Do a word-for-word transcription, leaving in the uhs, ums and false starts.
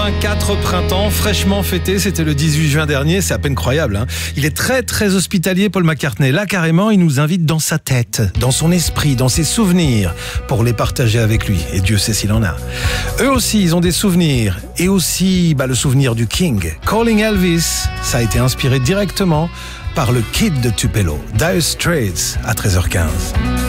Quatre printemps fraîchement fêtés, c'était le dix-huit juin dernier, c'est à peine croyable. Hein. Il est très très hospitalier, Paul McCartney. Là carrément, il nous invite dans sa tête, dans son esprit, dans ses souvenirs, pour les partager avec lui. Et Dieu sait s'il en a. Eux aussi, ils ont des souvenirs. Et aussi bah, le souvenir du King. Calling Elvis, ça a été inspiré directement par le Kid de Tupelo. Dire Straits à treize heures quinze.